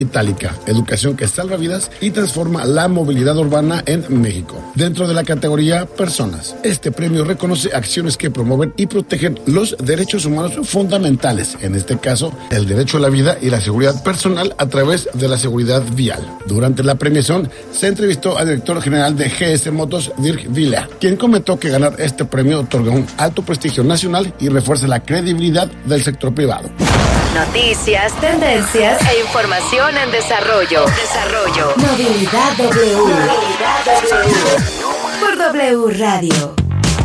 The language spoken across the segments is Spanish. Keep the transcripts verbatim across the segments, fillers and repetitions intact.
Itálica, educación que salva vidas y transforma la movilidad urbana en México. Dentro de la categoría Personas, este premio reconoce acciones que promueven y protegen los derechos humanos fundamentales, en este caso, el derecho a la vida y la seguridad personal a través de la seguridad vial. Durante la premiación, se entrevistó al director general de G S Motos, Dirk Villa, quien comentó que ganar este premio otorga un alto prestigio nacional y refuerza la credibilidad del sector privado. Noticias, tendencias e información en desarrollo. Desarrollo. Movilidad W. Movilidad W. Por W Radio.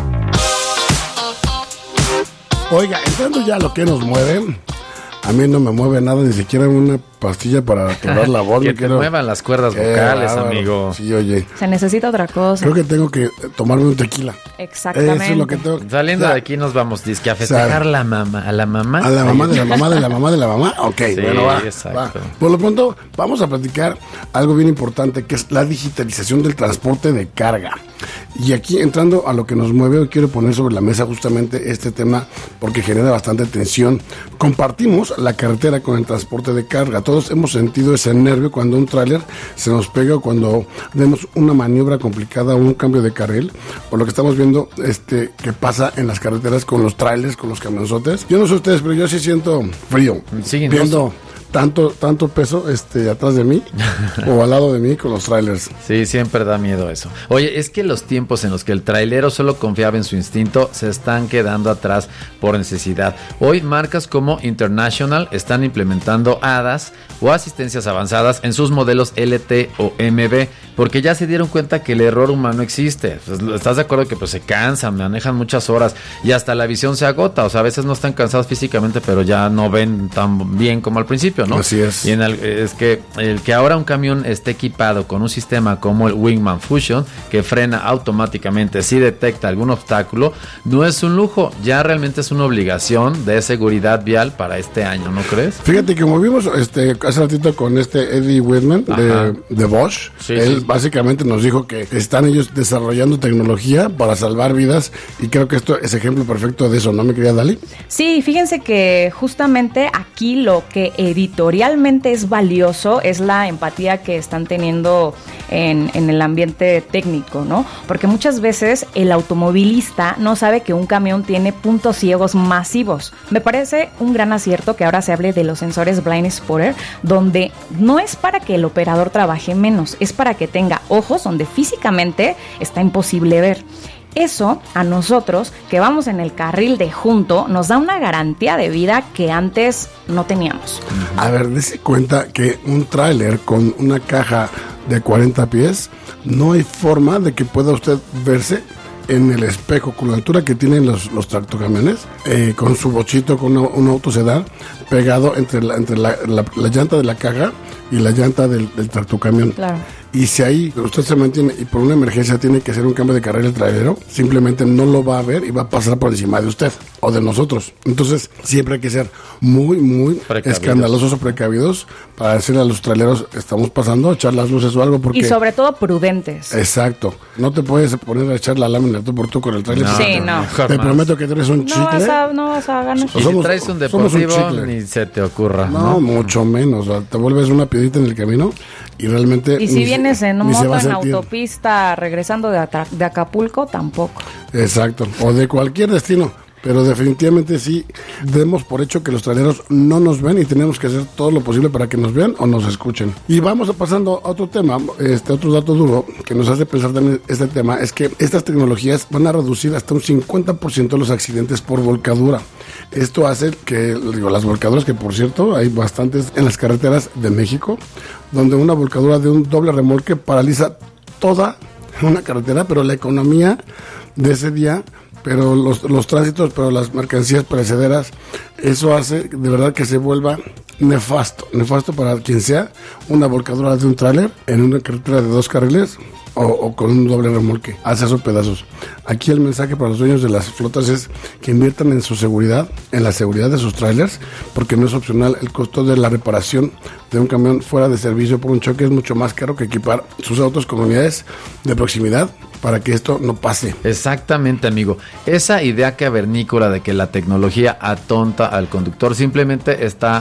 Oiga, entrando ya a lo que nos mueve, a mí no me mueve nada, ni siquiera una pastilla para quebrar la voz. Que me te quiero... muevan las cuerdas vocales, bárbaro. amigo. Sí, oye. Se necesita otra cosa. Creo que tengo que tomarme un tequila. Exactamente. Eso es lo que tengo. Saliendo o sea, de aquí nos vamos, disque a festejar o sea, la mamá, a la mamá. A la mamá de la mamá de la mamá de la mamá. Ok, Sí, bueno, va, exacto. va. Por lo pronto, vamos a platicar algo bien importante, que es la digitalización del transporte de carga. Y aquí, entrando a lo que nos mueve, hoy quiero poner sobre la mesa justamente este tema porque genera bastante tensión. Compartimos la carretera con el transporte de carga. Todos hemos sentido ese nervio cuando un tráiler se nos pega o cuando vemos una maniobra complicada o un cambio de carril, o lo que estamos viendo este que pasa en las carreteras con los tráilers, con los camionzotes. Yo no sé ustedes, pero yo sí siento frío Sí, viendo no. tanto tanto peso este atrás de mí o al lado de mí con los trailers. Sí, siempre da miedo eso. Oye, es que los tiempos en los que el trailero solo confiaba en su instinto se están quedando atrás por necesidad. Hoy marcas como International están implementando A D A S o asistencias avanzadas en sus modelos L T o M B porque ya se dieron cuenta que el error humano existe. Pues, ¿estás de acuerdo que pues se cansan, manejan muchas horas y hasta la visión se agota? O sea, a veces no están cansados físicamente, pero ya no ven tan bien como al principio, ¿no? Así es. Y en el, es que el que ahora un camión esté equipado con un sistema como el Wingman Fusion, que frena automáticamente si detecta algún obstáculo, no es un lujo, ya realmente es una obligación de seguridad vial para este año, ¿no crees? Fíjate que como vimos este, hace ratito con este Eddie Whitman de, de Bosch, Sí, él sí. básicamente nos dijo que están ellos desarrollando tecnología para salvar vidas y creo que esto es ejemplo perfecto de eso, ¿no, mi querida Dali? Sí, fíjense que justamente aquí lo que editorialmente es valioso es la empatía que están teniendo en, en el ambiente técnico, ¿no? Porque muchas veces el automovilista no sabe que un camión tiene puntos ciegos masivos. Me parece un gran acierto que ahora se hable de los sensores Blind Spotter, donde no es para que el operador trabaje menos, es para que tenga ojos donde físicamente está imposible ver. Eso a nosotros, que vamos en el carril de junto, nos da una garantía de vida que antes no teníamos. A ver, dése cuenta que un tráiler con una caja de cuarenta pies, no hay forma de que pueda usted verse en el espejo con la altura que tienen los, los tractocamiones, eh, con su bochito, con una, un auto sedán pegado entre, la, entre la, la, la llanta de la caja y la llanta del, del tractocamión. Claro. Y si ahí usted se mantiene y por una emergencia tiene que hacer un cambio de carril el trailero, simplemente no lo va a ver y va a pasar por encima de usted o de nosotros. Entonces siempre hay que ser muy, muy Precavidos. escandalosos o precavidos para decirle a los traileros, estamos pasando, echar las luces o algo porque... Y sobre todo prudentes. Exacto. No te puedes poner a echar la lámina tú por tú con el trailer. No, Sí, no. mejor Te más. prometo que eres un No chicle. vas a, no vas a ganar. Y si Somos- traes un somos un deportivo, chicle. ni se te ocurra, No, ¿no? mucho menos. O sea, te vuelves una piedrita en el camino y realmente... Y si ni se- vienes en ni se moto va a en sentir. autopista regresando de, Atra- de Acapulco, tampoco. Exacto. O de cualquier destino. Pero definitivamente sí demos por hecho que los traileros no nos ven y tenemos que hacer todo lo posible para que nos vean o nos escuchen. Y vamos a pasando a otro tema, este otro dato duro que nos hace pensar también este tema es que estas tecnologías van a reducir hasta un cincuenta por ciento los accidentes por volcadura. Esto hace que, digo, las volcaduras, que por cierto hay bastantes en las carreteras de México, donde una volcadura de un doble remolque paraliza toda una carretera, pero la economía de ese día, pero los, los tránsitos, pero las mercancías perecederas, eso hace de verdad que se vuelva nefasto, nefasto para quien sea, una volcadura de un tráiler en una carretera de dos carriles o, o con un doble remolque, hace esos pedazos. Aquí el mensaje para los dueños de las flotas es que inviertan en su seguridad, en la seguridad de sus trailers, porque no es opcional. El costo de la reparación de un camión fuera de servicio por un choque es mucho más caro que equipar sus autos con unidades de proximidad para que esto no pase. Exactamente, amigo. Esa idea cavernícola de que la tecnología atonta al conductor simplemente está fuera de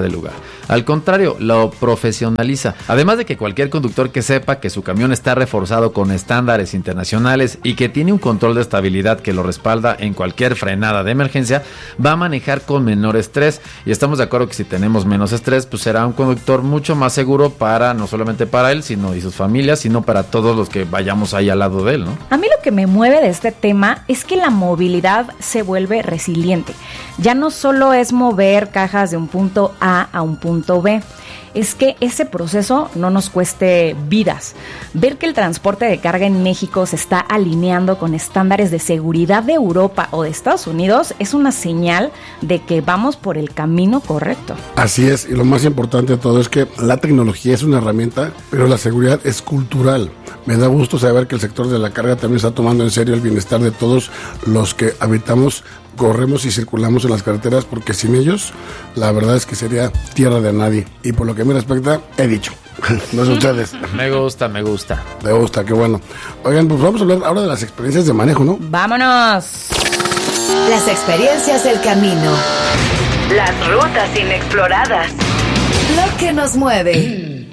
de lugar. Al contrario, lo profesionaliza. Además de que cualquier conductor que sepa que su camión está reforzado con estándares internacionales y que tiene un control de estabilidad que lo respalda en cualquier frenada de emergencia, va a manejar con menor estrés. Y estamos de acuerdo que si tenemos menos estrés, pues será un conductor mucho más seguro para, no solamente para él, sino y sus familias, sino para todos los que vayamos ahí al lado de él, ¿no? A mí lo que me mueve de este tema es que la movilidad se vuelve resiliente. Ya no solo es mover cajas de un punto A a un punto B, es que ese proceso no nos cueste vidas. Ver que el transporte de carga en México se está alineando con estándares de seguridad de Europa o de Estados Unidos es una señal de que vamos por el camino correcto. Así es, y lo más importante de todo es que la tecnología es una herramienta, pero la seguridad es cultural. Me da gusto saber que el sector de la carga también está tomando en serio el bienestar de todos los que habitamos, corremos y circulamos en las carreteras, porque sin ellos la verdad es que sería tierra de nadie. Y por lo que me respecta, he dicho. No sé ustedes. Me gusta, me gusta. Me gusta, qué bueno. Oigan, pues vamos a hablar ahora de las experiencias de manejo, ¿no? ¡Vámonos! Las experiencias del camino. Las rutas inexploradas. Lo que nos mueve.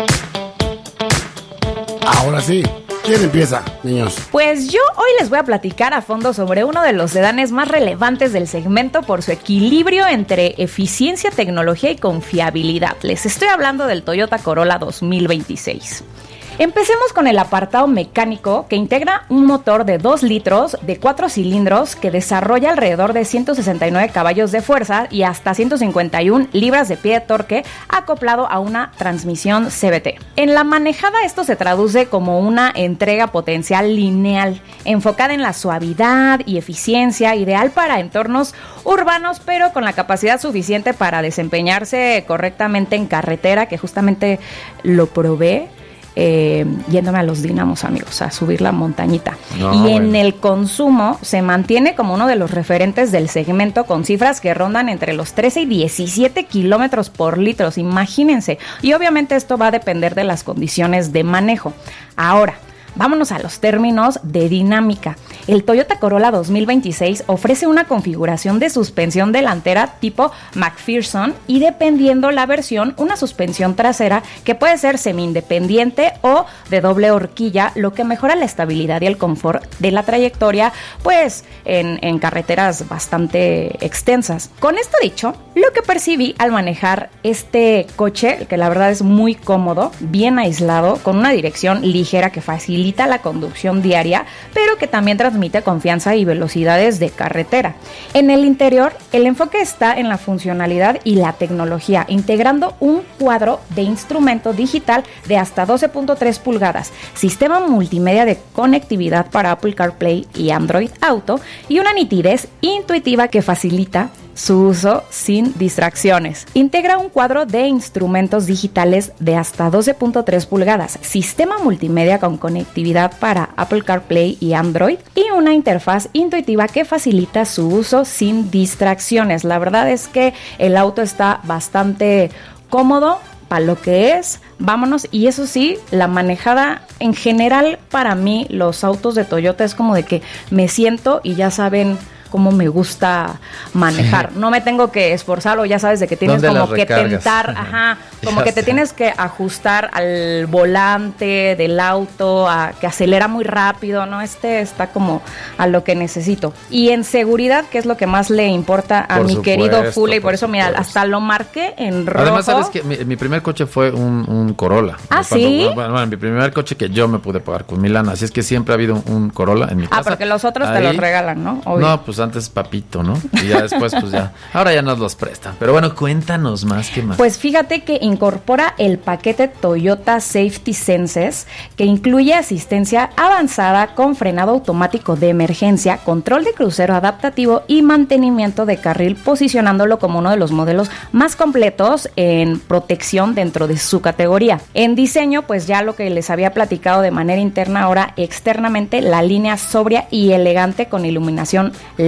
Ahora sí. ¿Quién empieza, niños? Pues yo hoy les voy a platicar a fondo sobre uno de los sedanes más relevantes del segmento por su equilibrio entre eficiencia, tecnología y confiabilidad. Les estoy hablando del Toyota Corolla dos mil veintiséis. Empecemos con el apartado mecánico, que integra un motor de dos litros de cuatro cilindros que desarrolla alrededor de ciento sesenta y nueve caballos de fuerza y hasta ciento cincuenta y una libras de pie de torque, acoplado a una transmisión C V T. En la manejada esto se traduce como una entrega potencial lineal, enfocada en la suavidad y eficiencia, ideal para entornos urbanos, pero con la capacidad suficiente para desempeñarse correctamente en carretera, que justamente lo probé. Eh, yéndome a los Dínamos, amigos, a subir la montañita. No, y bueno. En el consumo se mantiene como uno de los referentes del segmento, con cifras que rondan entre los trece y diecisiete kilómetros por litro, imagínense. Y obviamente esto va a depender de las condiciones de manejo. Ahora, vámonos a los términos de dinámica. El Toyota Corolla dos mil veintiséis ofrece una configuración de suspensión delantera tipo McPherson y, dependiendo la versión, una suspensión trasera que puede ser semi-independiente o de doble horquilla, lo que mejora la estabilidad y el confort de la trayectoria, pues en, en carreteras bastante extensas. Con esto dicho, lo que percibí al manejar este coche, que la verdad es muy cómodo, bien aislado, con una dirección ligera que facilita la conducción diaria, pero que también transmite confianza y velocidades de carretera. En el interior, el enfoque está en la funcionalidad y la tecnología, integrando un cuadro de instrumento digital de hasta doce punto tres pulgadas, sistema multimedia de conectividad para Apple CarPlay y Android Auto, y una nitidez intuitiva que facilita su uso sin distracciones. Integra un cuadro de instrumentos digitales de hasta doce punto tres pulgadas, sistema multimedia con conectividad para Apple CarPlay y Android, y una interfaz intuitiva que facilita su uso sin distracciones. La verdad es que el auto está bastante cómodo para lo que es. Vámonos. Y eso sí, la manejada en general, para mí los autos de Toyota es como de que me siento y ya saben cómo me gusta manejar. No me tengo que esforzar, o ya sabes de que tienes como que tentar, ajá, como ya que te sé. Tienes que ajustar al volante del auto, a que acelera muy rápido, ¿no? Este está como a lo que necesito. Y en seguridad, que es lo que más le importa a por mi supuesto, querido Fule, y por, por eso, supuesto. Mira, hasta lo marqué en rojo. Además, sabes que mi, mi primer coche fue un, un Corolla. Ah, cuando, ¿sí? Bueno, bueno, mi primer coche que yo me pude pagar con mi lana, así es que siempre ha habido un, un Corolla en mi casa. Ah, porque los otros ahí, te los regalan, ¿no? Obvio. No, pues antes papito, ¿no? Y ya después, pues ya. Ahora ya nos los prestan. Pero bueno, cuéntanos más, ¿qué más? Pues fíjate que incorpora el paquete Toyota Safety Senses, que incluye asistencia avanzada con frenado automático de emergencia, control de crucero adaptativo y mantenimiento de carril, posicionándolo como uno de los modelos más completos en protección dentro de su categoría. En diseño, pues ya lo que les había platicado de manera interna, ahora externamente, la línea sobria y elegante con iluminación L E D.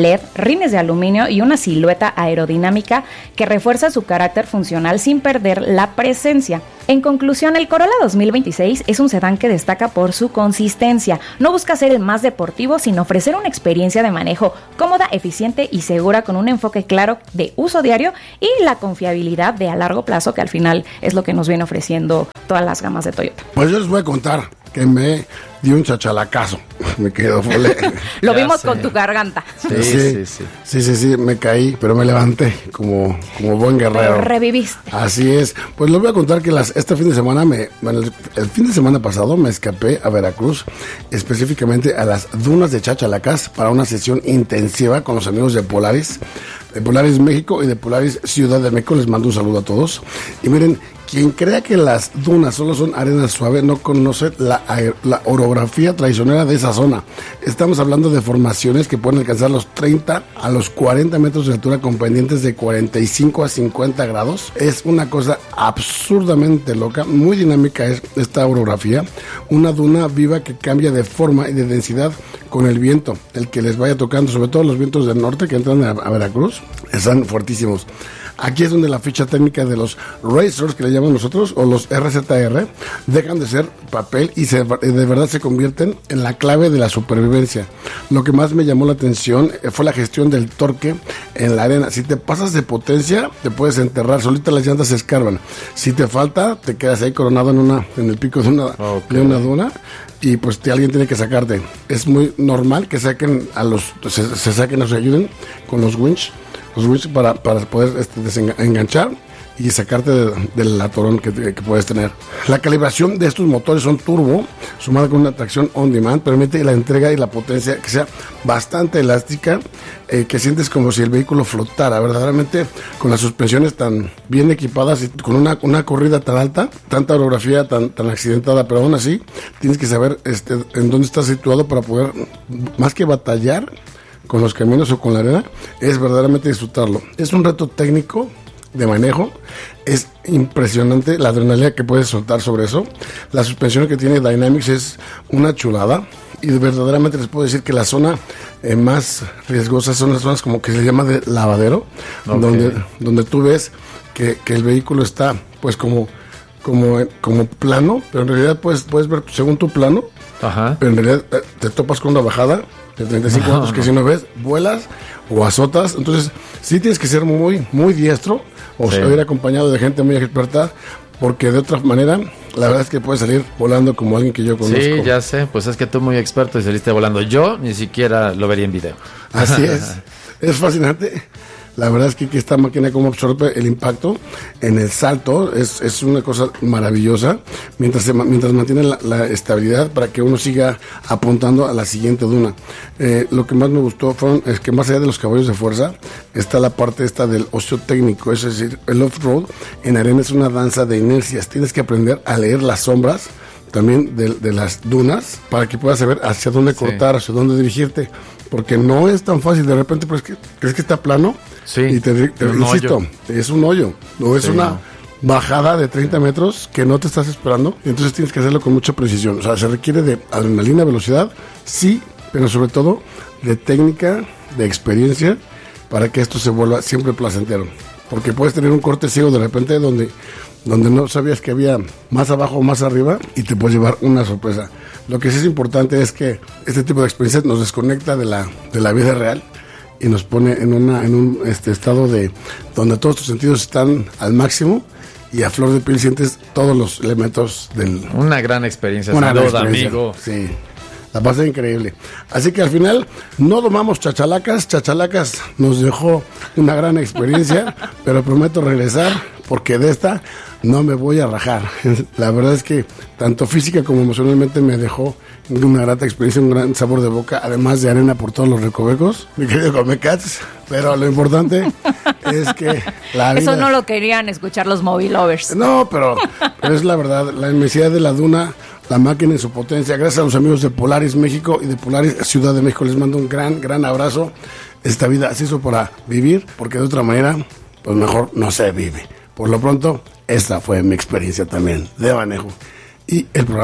L E D, rines de aluminio y una silueta aerodinámica que refuerza su carácter funcional sin perder la presencia. En conclusión, el Corolla dos mil veintiséis es un sedán que destaca por su consistencia. No busca ser el más deportivo, sino ofrecer una experiencia de manejo cómoda, eficiente y segura con un enfoque claro de uso diario y la confiabilidad de a largo plazo, que al final es lo que nos viene ofreciendo todas las gamas de Toyota. Pues yo les voy a contar que me dio un chachalacazo. Me quedó fole. Lo Ya vimos sé. con tu garganta. Sí, sí, sí, sí. sí, sí, sí, me caí, pero me levanté como, como buen guerrero. Pero reviviste. Así es. Pues les voy a contar que las, este fin de semana, me, bueno, el, el fin de semana pasado me escapé a Veracruz, específicamente a las dunas de Chachalacas para una sesión intensiva con los amigos de Polaris, de Polaris México y de Polaris Ciudad de México. Les mando un saludo a todos. Y miren, quien crea que las dunas solo son arena suave no conoce la, la orografía traicionera de esa zona. Estamos hablando de formaciones que pueden alcanzar los treinta a los cuarenta metros de altura con pendientes de cuarenta y cinco a cincuenta grados. Es una cosa absurdamente loca, muy dinámica es esta orografía. Una duna viva que cambia de forma y de densidad con el viento, el que les vaya tocando, sobre todo los vientos del norte que entran a, a Veracruz, están fuertísimos. Aquí es donde la ficha técnica de los racers, que le llamamos nosotros, o los R Z R, dejan de ser papel y se, de verdad se convierten en la clave de la supervivencia. Lo que más me llamó la atención fue la gestión del torque en la arena. Si te pasas de potencia, te puedes enterrar, solitas las llantas se escarban. Si te falta, te quedas ahí coronado en una en el pico de una, okay. de una duna, y pues te, alguien tiene que sacarte. Es muy normal que saquen a los, se, se saquen, nos ayuden con los winch, los winch para, para poder este, desenganchar y sacarte de, del atorón que, que puedes tener. La calibración de estos motores son turbo, sumada con una tracción on demand, permite la entrega y la potencia que sea bastante elástica, eh, que sientes como si el vehículo flotara, verdaderamente, con las suspensiones tan bien equipadas y con una, una corrida tan alta, tanta orografía tan, tan accidentada, pero aún así tienes que saber este, en dónde estás situado para poder, más que batallar con los caminos o con la arena, es verdaderamente disfrutarlo. Es un reto técnico de manejo, es impresionante la adrenalina que puedes soltar sobre eso. La suspensión que tiene Dynamics es una chulada, y verdaderamente les puedo decir que la zona eh, más riesgosa son las zonas como que se llama de lavadero, okay. donde, donde tú ves que, que el vehículo está pues como, como, como plano, pero en realidad puedes, puedes ver según tu plano. Ajá. Pero en realidad eh, te topas con una bajada de treinta y cinco no, que no. Si no ves, vuelas o azotas. Entonces sí tienes que ser muy, muy diestro o sí. ir acompañado de gente muy experta, porque de otra manera la verdad es que puedes salir volando como alguien que yo conozco. Sí, ya sé, pues es que tú muy experto y saliste volando. Yo ni siquiera lo vería en video. Así es, es fascinante. La verdad es que, que esta máquina como absorbe el impacto en el salto es, es una cosa maravillosa, mientras se, mientras mantiene la, la estabilidad para que uno siga apuntando a la siguiente duna. Eh, lo que más me gustó fueron, es que más allá de los caballos de fuerza está la parte esta del ocio técnico, es decir, el off-road en arena es una danza de inercias. Tienes que aprender a leer las sombras también de, de las dunas para que puedas saber hacia dónde sí. cortar, hacia dónde dirigirte, porque no es tan fácil. De repente pues, que, crees que está plano, sí, y te, te insisto, hoyo. es un hoyo, no es sí, una no. bajada de treinta metros que no te estás esperando, y entonces tienes que hacerlo con mucha precisión. O sea, se requiere de adrenalina, velocidad, sí, pero sobre todo de técnica, de experiencia, para que esto se vuelva siempre placentero, porque puedes tener un corte ciego de repente donde donde no sabías que había más abajo o más arriba, y te puedes llevar una sorpresa. Lo que sí es importante es que este tipo de experiencias nos desconecta de la, de la vida real y nos pone en, una, en un este, estado de donde todos tus sentidos están al máximo y a flor de piel sientes todos los elementos del... Una gran experiencia, una sin duda, amigo. Sí, la pasé increíble. Así que al final no domamos Chachalacas. Chachalacas nos dejó una gran experiencia, pero prometo regresar, porque de esta no me voy a rajar. La verdad es que tanto física como emocionalmente me dejó una grata experiencia, un gran sabor de boca, además de arena por todos los recovecos, mi querido Comecats. Pero lo importante es que la vida... Eso no lo querían escuchar los movie lovers. No, pero, pero es la verdad, la inmensidad de la duna, la máquina en su potencia. Gracias a los amigos de Polaris México y de Polaris Ciudad de México, les mando un gran, gran abrazo. Esta vida se hizo para vivir, porque de otra manera, pues mejor no se vive. Por lo pronto, esta fue mi experiencia también de manejo. Y el programa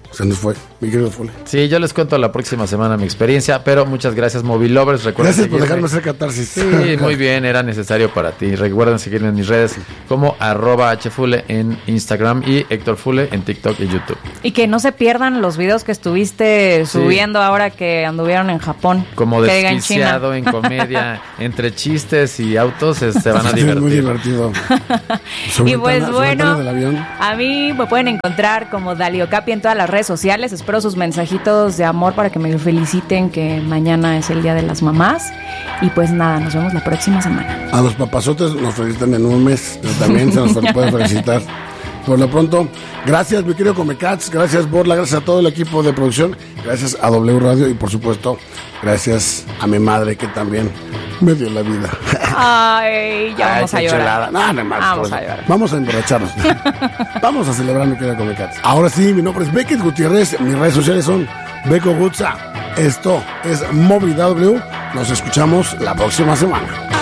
Se nos fue, mi querido Fule. Sí, yo les cuento la próxima semana mi experiencia, pero muchas gracias, Movie Lovers. Recuerden Gracias por seguirme. dejarme hacer catarsis. Sí, muy bien, era necesario para ti. Recuerden seguirme en mis redes como arroba hfule en Instagram y Héctor Fule en TikTok y YouTube. Y que no se pierdan los videos que estuviste Sí. subiendo ahora que anduvieron en Japón. Como que diga en China. desquiciado en comedia, entre chistes y autos, es- se van a Sí, divertir. muy divertido. Sobre Y pues ventana- sobre bueno, ventana del avión. a mí me pueden encontrar como Dalio Capi en todas las redes sociales. Espero sus mensajitos de amor para que me feliciten que mañana es el Día de las Mamás. Y pues nada, nos vemos la próxima semana. A los papazotes nos felicitan en un mes, pero también se nos puede felicitar. Por lo pronto, gracias mi querido Comecats, gracias Borla, gracias a todo el equipo de producción, gracias a W Radio y por supuesto, gracias a mi madre que también me dio la vida. Ay, ya Ay, vamos a qué llorar. chulada. No, no más, Vamos pues, a llorar. Vamos a emborracharnos. Vamos a celebrar mi querido Comecats. Ahora sí, mi nombre es Beckett Gutiérrez, mis redes sociales son Beco Gutza. Esto es Movie W. Nos escuchamos la próxima semana.